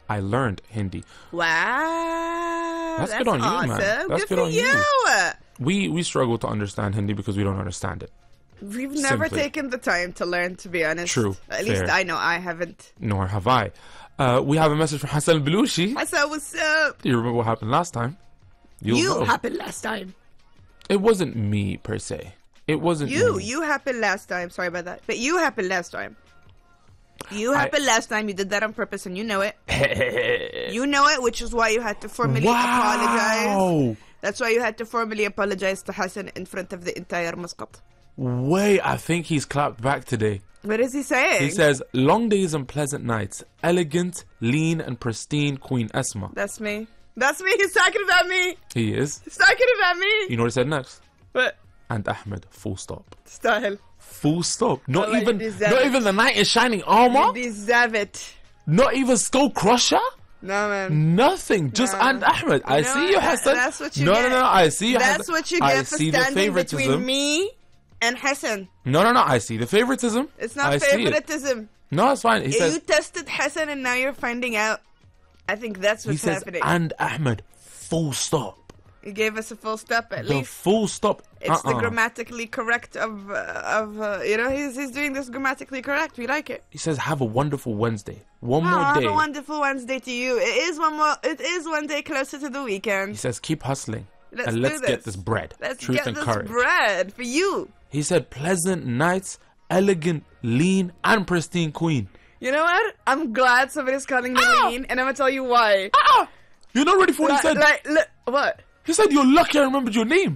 I learned Hindi. Wow. That's good on you, awesome. man. That's good for on you. We struggle to understand Hindi because we don't understand it. We've never taken the time to learn, to be honest. True. At least I know I haven't. Nor have I. We have a message from Hassan Belushi. Hassan, what's up? Do you remember what happened last time? You happened last time. It wasn't me, per se. It wasn't you. me. You happened last time. Sorry about that. But you happened last time. You happened last time. You did that on purpose, and you know it. You know it, which is why you had to formally apologize. That's why you had to formally apologize to Hassan in front of the entire Muscat. Wait, I think he's clapped back today. What is he saying? He says, long days and pleasant nights, elegant, lean and pristine Queen Esma. That's me. That's me. He's talking about me. He is. He's talking about me. You know what he said next? What? And Ahmed, full stop. Style. Full stop. Not even the night is shining armor. You deserve it. Not even Skull Crusher. No, man. Nothing. Just and Ahmed. I see you, Hassan. That's what you get. No. I see you. That's what you get for standing between me and Hassan. No. I see the favoritism. It's not favoritism. No, it's fine. He says you tested Hassan and now you're finding out. I think that's what's happening. And Ahmed, full stop. He gave us a full stop at least. The full stop. It's the grammatically correct of he's doing this grammatically correct. We like it. He says, have a wonderful Wednesday. One more day. Have a wonderful Wednesday to you. It is one day closer to the weekend. He says, keep hustling. Let's get this bread. Let's Truth get and this courage. bread for you. He said, pleasant nights, elegant, lean, and pristine queen. You know what? I'm glad somebody's calling me lean, and I'm gonna tell you why. You're not ready for what he said. What? He said, you're lucky I remembered your name.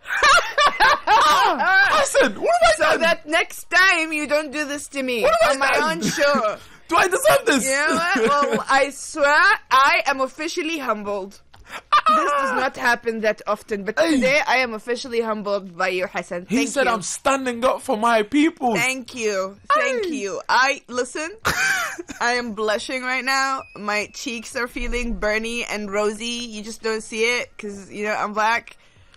Hassan, what have I done? So that next time you don't do this to me on my own show. Do I deserve this? You know what? Well, I swear I am officially humbled. This does not happen that often, but today I am officially humbled by you, Hassan. He said, I'm standing up for my people. Thank you. Listen, I am blushing right now. My cheeks are feeling burny and rosy. You just don't see it because, I'm black.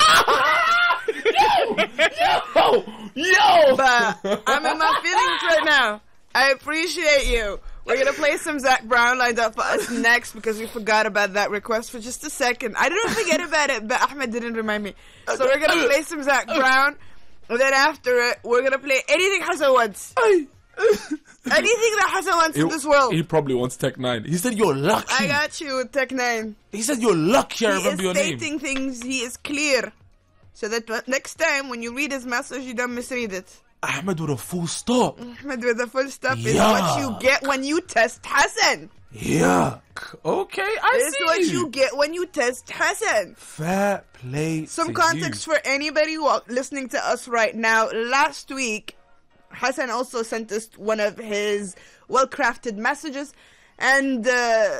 Yo! But I'm in my feelings right now. I appreciate you. We're going to play some Zach Brown lined up for us next because we forgot about that request for just a second. I didn't forget about it, but Ahmed didn't remind me. So we're going to play some Zach Brown. And then after it, we're going to play anything Hassan wants. Anything that Hassan wants in this world. He probably wants Tech 9. He said, you're lucky. I got you with Tech 9. He said, you're lucky I remember your name. He is stating things. He is clear. So that next time when you read his message, you don't misread it. Ahmed with a full stop. Ahmed with a full stop is what you get when you test Hassan. Yuck. Okay, I see. It's what you get when you test Hassan. Fair play. Some context for anybody listening to us right now. Last week, Hassan also sent us one of his well-crafted messages, and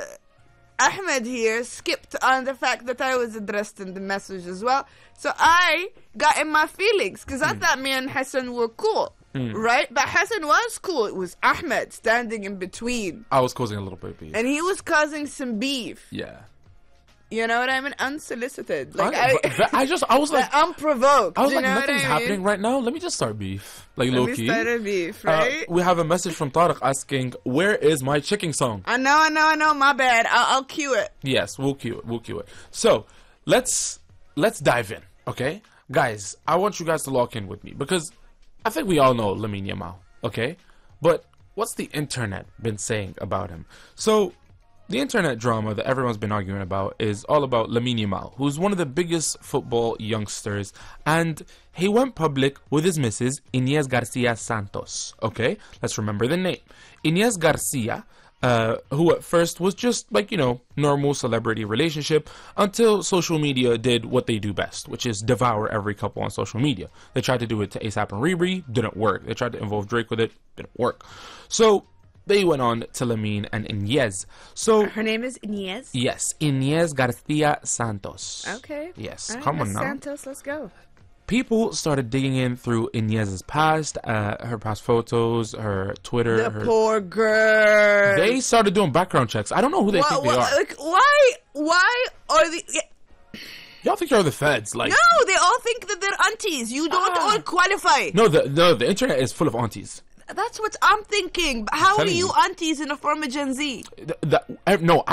Ahmed here skipped on the fact that I was addressed in the message as well. So I got in my feelings because I thought me and Hassan were cool, right? But Hassan was cool. It was Ahmed standing in between. I was causing a little bit of beef. And he was causing some beef. Yeah. You know what I mean? Unsolicited. I was like unprovoked. I was like, nothing's happening right now. Let me just start beef. Like low key. Let me start a beef, right? We have a message from Tariq asking, where is my chicken song? I know. My bad. I'll cue it. Yes, we'll cue it. So, let's dive in, okay? Guys, I want you guys to lock in with me because I think we all know Lamine Yamal, okay? But what's the internet been saying about him? So, the internet drama that everyone's been arguing about is all about Lamine Yamal, who's one of the biggest football youngsters, and he went public with his missus, Inés Garcia Santos, okay? Let's remember the name. Inés Garcia, who at first was just like, normal celebrity relationship until social media did what they do best, which is devour every couple on social media. They tried to do it to ASAP and Riri, didn't work. They tried to involve Drake with it, didn't work. So they went on to Lamine and Inés. So her name is Inés? Yes, Inés Garcia Santos. Okay. Yes, come on now. Santos, let's go. People started digging in through Inés's past, her past photos, her Twitter. Poor girl. They started doing background checks. I don't know who they think they are. Like, why are the... Y'all think you're the feds? Like, no, they all think that they're aunties. You don't all qualify. No, the internet is full of aunties. That's what I'm thinking. How are you aunties in a form of Gen Z? No,